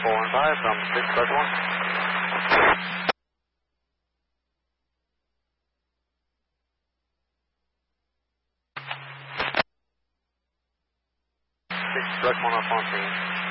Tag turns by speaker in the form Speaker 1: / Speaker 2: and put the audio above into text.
Speaker 1: 415 from 6 Truck 1. 6 Truck 1 up on scene.